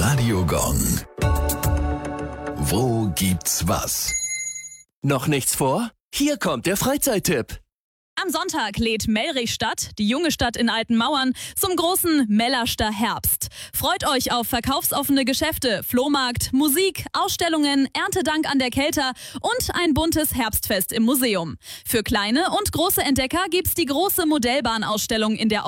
Radiogong. Wo gibt's was? Noch nichts vor? Hier kommt der Freizeittipp. Am Sonntag lädt Mellrichstadt, die junge Stadt in Alten Mauern, zum großen Mellerster Herbst. Freut euch auf verkaufsoffene Geschäfte, Flohmarkt, Musik, Ausstellungen, Erntedank an der Kelter und ein buntes Herbstfest im Museum. Für kleine und große Entdecker gibt's die große Modellbahnausstellung in der